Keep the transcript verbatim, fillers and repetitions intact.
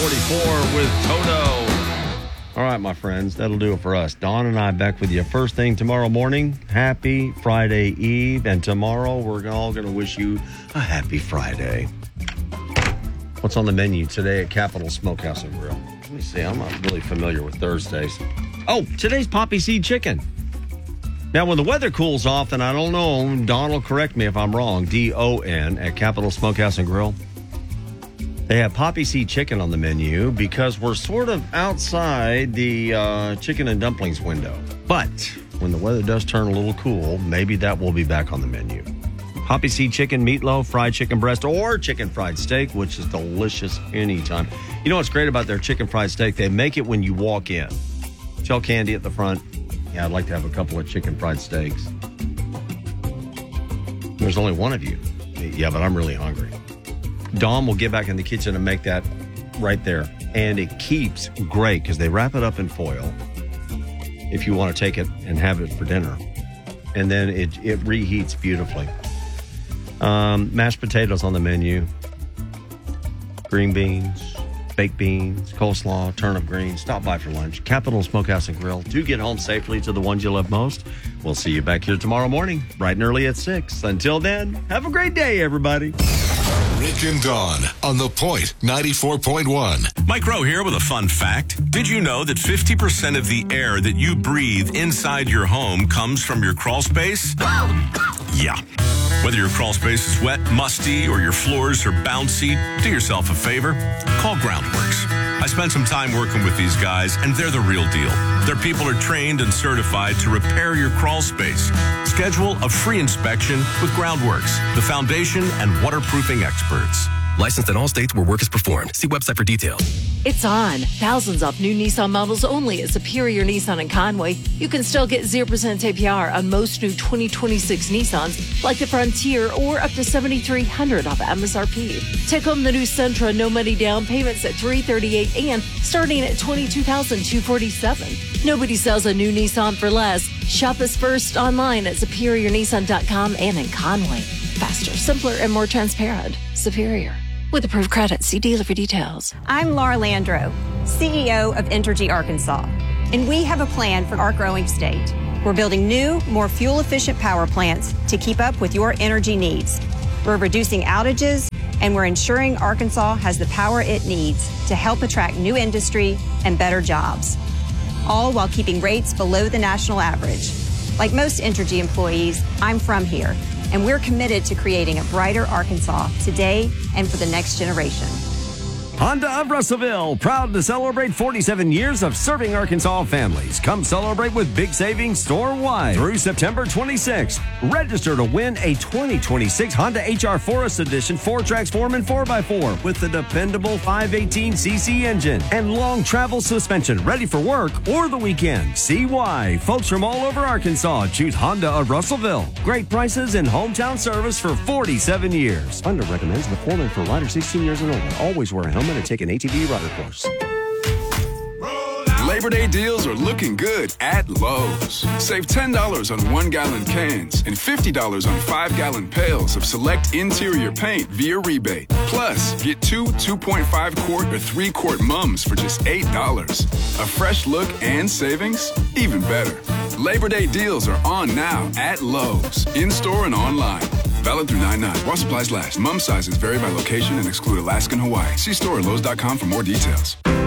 forty-four with Toto. All right, my friends, that'll do it for us. Dawn and I back with you first thing tomorrow morning. Happy Friday Eve. And tomorrow, we're all going to wish you a happy Friday. What's on the menu today at Capitol Smokehouse and Grill? Let me see. I'm not really familiar with Thursdays. Oh, today's poppy seed chicken. Now, when the weather cools off, and I don't know, Don will correct me if I'm wrong, D O N at Capitol Smokehouse and Grill. They have poppy seed chicken on the menu because we're sort of outside the uh, chicken and dumplings window. But when the weather does turn a little cool, maybe that will be back on the menu. Poppy seed chicken, meatloaf, fried chicken breast, or chicken fried steak, which is delicious anytime. You know what's great about their chicken fried steak? They make it when you walk in. Shell candy at the front. Yeah, I'd like to have a couple of chicken fried steaks. There's only one of you. Yeah, but I'm really hungry. Dawn will get back in the kitchen and make that right there. And it keeps great because they wrap it up in foil if you want to take it and have it for dinner. And then it, it reheats beautifully. Um, mashed potatoes on the menu. Green beans, baked beans, coleslaw, turnip greens. Stop by for lunch. Capitol Smokehouse and Grill. Do get home safely to the ones you love most. We'll see you back here tomorrow morning, bright and early at six. Until then, have a great day, everybody. Rick and Dawn on The Point ninety-four point one. Mike Rowe here with a fun fact. Did you know that fifty percent of the air that you breathe inside your home comes from your crawl space? Yeah. Whether your crawl space is wet, musty, or your floors are bouncy, do yourself a favor. Call Groundworks. I spent some time working with these guys, and they're the real deal. Their people are trained and certified to repair your crawl space. Schedule a free inspection with Groundworks, the foundation and waterproofing experts. Licensed in all states where work is performed. See website for details. It's on. Thousands off new Nissan models only at Superior Nissan in Conway. You can still get zero percent A P R on most new twenty twenty-six Nissans, like the Frontier, or up to seven thousand three hundred dollars off M S R P. Take home the new Sentra, no money down, payments at three hundred thirty-eight dollars and starting at twenty-two thousand two hundred forty-seven dollars. Nobody sells a new Nissan for less. Shop us first online at superior nissan dot com and in Conway. Faster, simpler, and more transparent. Superior. With approved credit, see dealer for details. I'm Laura Landro, C E O of Entergy Arkansas, and we have a plan for our growing state. We're building new, more fuel-efficient power plants to keep up with your energy needs. We're reducing outages, and we're ensuring Arkansas has the power it needs to help attract new industry and better jobs, all while keeping rates below the national average. Like most Entergy employees, I'm from here, and we're committed to creating a brighter Arkansas today and for the next generation. Honda of Russellville, proud to celebrate forty-seven years of serving Arkansas families. Come celebrate with big savings store-wide through September twenty-sixth. Register to win a twenty twenty-six Honda H R Forest Edition four-Trax Foreman four by four with the dependable five eighteen c c engine and long travel suspension, ready for work or the weekend. See why folks from all over Arkansas choose Honda of Russellville. Great prices and hometown service for forty-seven years. Honda recommends the Foreman for riders sixteen years and older. Always wear a helmet and take an A T V rider course. Labor Day deals are looking good at Lowe's. Save ten dollars on one-gallon cans and fifty dollars on five-gallon pails of select interior paint via rebate. Plus, get two two point five quart or three quart mums for just eight dollars. A fresh look and savings? Even better. Labor Day deals are on now at Lowe's, in-store and online. Valid through nine nine. While supplies last. Mum sizes vary by location and exclude Alaska and Hawaii. See store at Lowe's dot com for more details.